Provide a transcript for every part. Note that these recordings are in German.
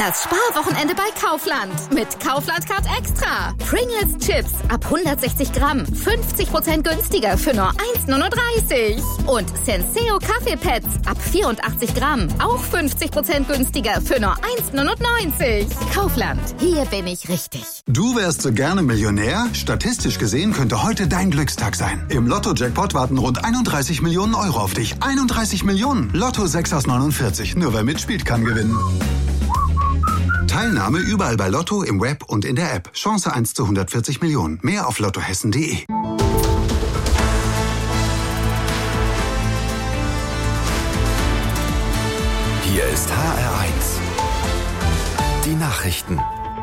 Das Sparwochenende bei Kaufland. Mit Kaufland Card Extra. Pringles Chips ab 160 Gramm. 50% günstiger für nur 1,39 €. Und Senseo Kaffeepads ab 84 Gramm. Auch 50% günstiger für nur 1,99 €. Kaufland. Hier bin ich richtig. Du wärst so gerne Millionär? Statistisch gesehen könnte heute dein Glückstag sein. Im Lotto-Jackpot warten rund 31 Millionen € auf dich. 31 Millionen. Lotto 6 aus 49. Nur wer mitspielt, kann gewinnen. Teilnahme überall bei Lotto, im Web und in der App. Chance 1 zu 140 Millionen. Mehr auf lottohessen.de. Hier ist HR1. Die Nachrichten.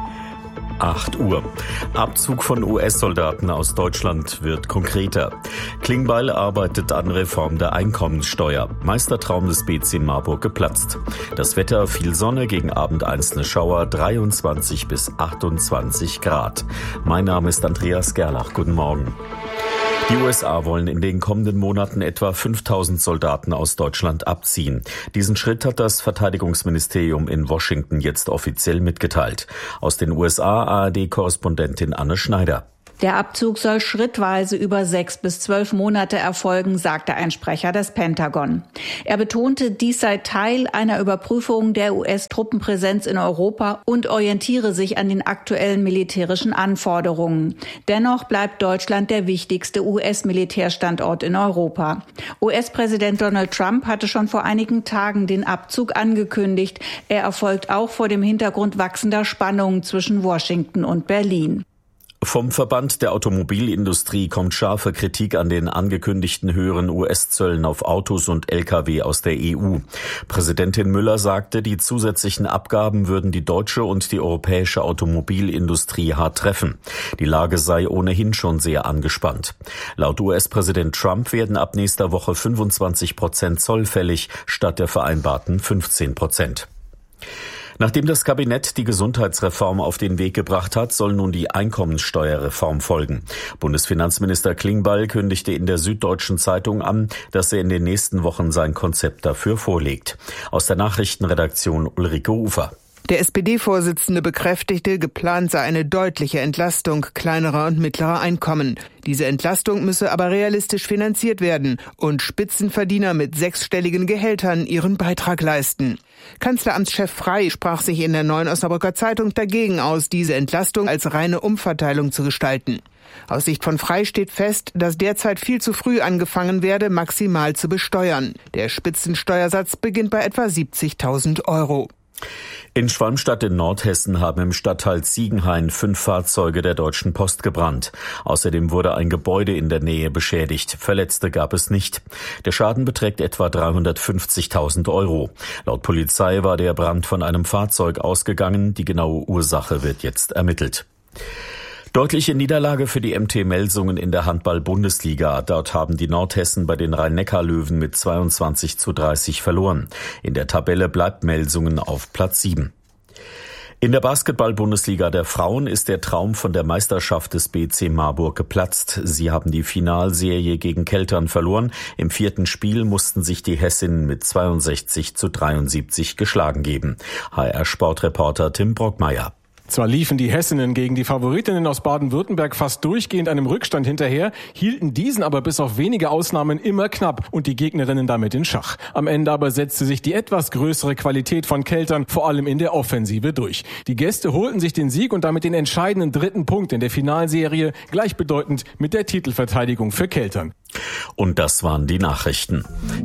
8 Uhr. Abzug von US-Soldaten aus Deutschland wird konkreter. Klingbeil arbeitet an Reform der Einkommenssteuer. Meistertraum des BC Marburg geplatzt. Das Wetter: viel Sonne, gegen Abend einzelne Schauer, 23 bis 28 Grad. Mein Name ist Andreas Gerlach. Guten Morgen. Die USA wollen in den kommenden Monaten etwa 5.000 Soldaten aus Deutschland abziehen. Diesen Schritt hat das Verteidigungsministerium in Washington jetzt offiziell mitgeteilt. Aus den USA ARD-Korrespondentin Anne Schneider. Der Abzug soll schrittweise über 6 bis 12 Monate erfolgen, sagte ein Sprecher des Pentagon. Er betonte, dies sei Teil einer Überprüfung der US-Truppenpräsenz in Europa und orientiere sich an den aktuellen militärischen Anforderungen. Dennoch bleibt Deutschland der wichtigste US-Militärstandort in Europa. US-Präsident Donald Trump hatte schon vor einigen Tagen den Abzug angekündigt. Er erfolgt auch vor dem Hintergrund wachsender Spannungen zwischen Washington und Berlin. Vom Verband der Automobilindustrie kommt scharfe Kritik an den angekündigten höheren US-Zöllen auf Autos und Lkw aus der EU. Präsidentin Müller sagte, die zusätzlichen Abgaben würden die deutsche und die europäische Automobilindustrie hart treffen. Die Lage sei ohnehin schon sehr angespannt. Laut US-Präsident Trump werden ab nächster Woche 25% Zoll fällig, statt der vereinbarten 15%. Nachdem das Kabinett die Gesundheitsreform auf den Weg gebracht hat, soll nun die Einkommenssteuerreform folgen. Bundesfinanzminister Klingbeil kündigte in der Süddeutschen Zeitung an, dass er in den nächsten Wochen sein Konzept dafür vorlegt. Aus der Nachrichtenredaktion Ulrike Ufer. Der SPD-Vorsitzende bekräftigte, geplant sei eine deutliche Entlastung kleinerer und mittlerer Einkommen. Diese Entlastung müsse aber realistisch finanziert werden und Spitzenverdiener mit 6-stelligen Gehältern ihren Beitrag leisten. Kanzleramtschef Frey sprach sich in der Neuen Osnabrücker Zeitung dagegen aus, diese Entlastung als reine Umverteilung zu gestalten. Aus Sicht von Frey steht fest, dass derzeit viel zu früh angefangen werde, maximal zu besteuern. Der Spitzensteuersatz beginnt bei etwa 70.000 €. In Schwalmstadt in Nordhessen haben im Stadtteil Ziegenhain 5 Fahrzeuge der Deutschen Post gebrannt. Außerdem wurde ein Gebäude in der Nähe beschädigt. Verletzte gab es nicht. Der Schaden beträgt etwa 350.000 €. Laut Polizei war der Brand von einem Fahrzeug ausgegangen. Die genaue Ursache wird jetzt ermittelt. Deutliche Niederlage für die MT Melsungen in der Handball-Bundesliga. Dort haben die Nordhessen bei den Rhein-Neckar-Löwen mit 22:30 verloren. In der Tabelle bleibt Melsungen auf Platz 7. In der Basketball-Bundesliga der Frauen ist der Traum von der Meisterschaft des BC Marburg geplatzt. Sie haben die Finalserie gegen Keltern verloren. Im 4. Spiel mussten sich die Hessinnen mit 62:73 geschlagen geben. HR-Sportreporter Tim Brockmeier. Zwar liefen die Hessinnen gegen die Favoritinnen aus Baden-Württemberg fast durchgehend einem Rückstand hinterher, hielten diesen aber bis auf wenige Ausnahmen immer knapp und die Gegnerinnen damit in Schach. Am Ende aber setzte sich die etwas größere Qualität von Keltern vor allem in der Offensive durch. Die Gäste holten sich den Sieg und damit den entscheidenden 3. Punkt in der Finalserie, gleichbedeutend mit der Titelverteidigung für Keltern. Und das waren die Nachrichten.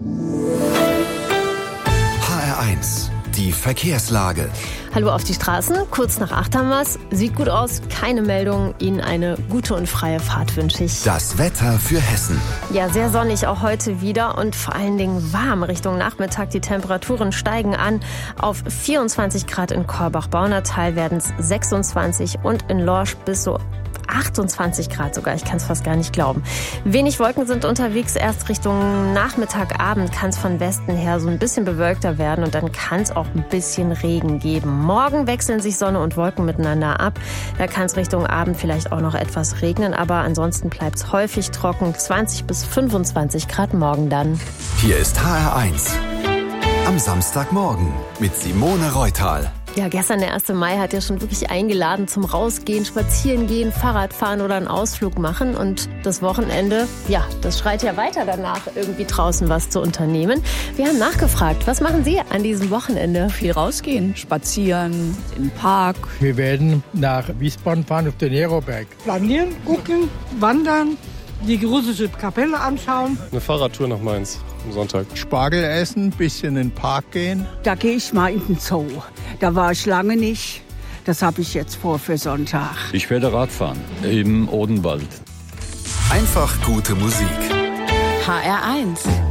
HR1. Die Verkehrslage. Hallo auf die Straßen, kurz nach 8 haben wir's. Sieht gut aus, keine Meldung. Ihnen eine gute und freie Fahrt wünsche ich. Das Wetter für Hessen. Ja, sehr sonnig auch heute wieder und vor allen Dingen warm Richtung Nachmittag. Die Temperaturen steigen an. Auf 24 Grad in Korbach-Baunatal werden es 26 und in Lorsch bis so 28 Grad sogar, ich kann es fast gar nicht glauben. Wenig Wolken sind unterwegs, erst Richtung Nachmittag, Abend kann es von Westen her so ein bisschen bewölkter werden und dann kann es auch ein bisschen Regen geben. Morgen wechseln sich Sonne und Wolken miteinander ab, da kann es Richtung Abend vielleicht auch noch etwas regnen, aber ansonsten bleibt es häufig trocken, 20 bis 25 Grad morgen dann. Hier ist HR1 am Samstagmorgen mit Simone Reutal. Ja, gestern der 1. Mai hat ja schon wirklich eingeladen zum Rausgehen, Spazierengehen, Fahrradfahren oder einen Ausflug machen. Und das Wochenende, ja, das schreit ja weiter danach, irgendwie draußen was zu unternehmen. Wir haben nachgefragt, was machen Sie an diesem Wochenende? Viel rausgehen, spazieren, im Park. Wir werden nach Wiesbaden fahren auf den Neroberg. Planieren, gucken, wandern, die russische Kapelle anschauen. Eine Fahrradtour nach Mainz am Sonntag. Spargel essen, bisschen in den Park gehen. Da gehe ich mal in den Zoo. Da war ich lange nicht. Das habe ich jetzt vor für Sonntag. Ich werde Radfahren im Odenwald. Einfach gute Musik. HR1.